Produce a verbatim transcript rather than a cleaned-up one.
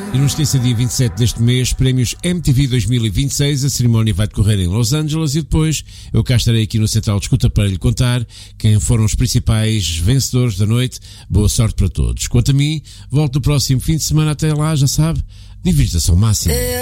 E não esqueça, dia vinte e sete deste mês, prémios M T V dois mil e vinte e seis, a cerimónia vai decorrer em Los Angeles e depois eu cá estarei aqui no Central de Escuta para lhe contar quem foram os principais vencedores da noite. Boa sorte para todos. Quanto a mim, volto no próximo fim de semana. Até lá, já sabe, divirta-se ao máximo.